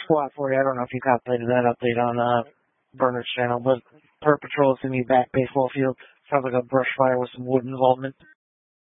Squad 40. I don't know if you got that update on Bernard's channel, but Perp Patrol is going to be back baseball field. Sounds like a brush fire with some wood involvement.